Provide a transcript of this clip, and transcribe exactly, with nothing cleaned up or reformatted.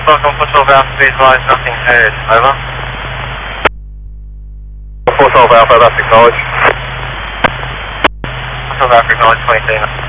Welcome, four twelve Alpha, please advise nothing heard. Over. four twelve Alpha, that's acknowledged. four twelve Alpha, acknowledged, twenty-two.